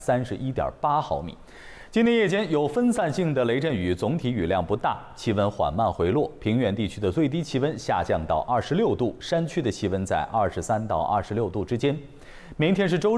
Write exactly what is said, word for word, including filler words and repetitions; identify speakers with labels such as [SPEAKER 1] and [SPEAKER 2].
[SPEAKER 1] 三十一点八毫米。今天夜间有分散性的雷阵雨，总体雨量不大，气温缓慢回落。平原地区的最低气温下降到二十六度，山区的气温在二十三到二十六度之间。明天是周日。